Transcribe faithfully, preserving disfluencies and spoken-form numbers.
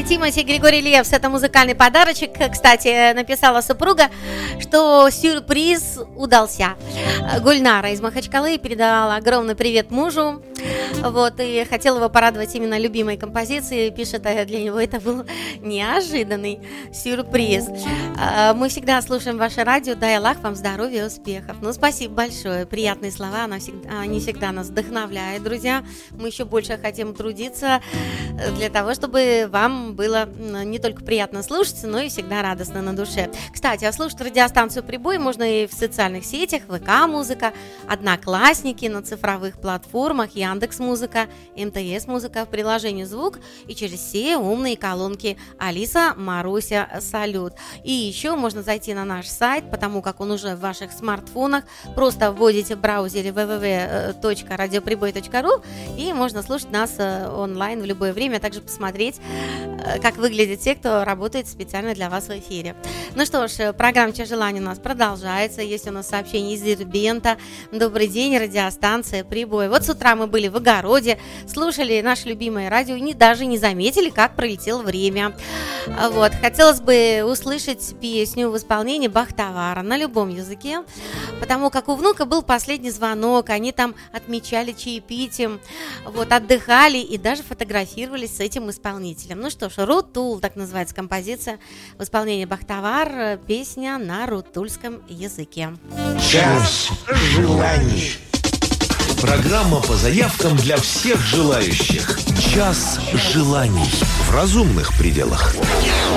Тимати, Григорий Лепс, это музыкальный подарочек. Кстати, написала супруга, что сюрприз удался. Гульнара из Махачкалы передавала огромный привет мужу. Вот, и хотела его порадовать именно любимой композицией. Пишет, для него это был неожиданный сюрприз. Мы всегда слушаем ваше радио. Дай Аллах вам здоровья и успехов. Ну, спасибо большое. Приятные слова, они всегда, они всегда нас вдохновляют, друзья. Мы еще больше хотим трудиться для того, чтобы вам было не только приятно слушать, но и всегда радостно на душе. Кстати, а слушать радиостанцию «Прибой» можно и в социальных сетях, ВК-музыка, Одноклассники, на цифровых платформах, Яндекс.Музыка, МТС.Музыка, в приложении «Звук» и через все умные колонки Алиса, Маруся, Салют. И еще можно зайти на наш сайт, потому как он уже в ваших смартфонах. Просто вводите в браузере дабл ю дабл ю дабл ю точка радиоприбой точка ру и можно слушать нас онлайн в любое время, а также посмотреть, как выглядят те, кто работает специально для вас в эфире. Ну что ж, программа «Чья желание» у нас продолжается. Есть у нас сообщение из Дербента. Добрый день, радиостанция «Прибой». Вот с утра мы были в огороде, слушали наше любимое радио и не, даже не заметили, как пролетело время. Вот. Хотелось бы услышать песню в исполнении Бахтавара на любом языке, потому как у внука был последний звонок, они там отмечали чаепитием, вот, отдыхали и даже фотографировались с этим исполнителем. Ну что ж, Рутул, так называется композиция в исполнении Бахтавар, песня на рутульском языке. Час желаний. Программа по заявкам для всех желающих. Час желаний в разумных пределах.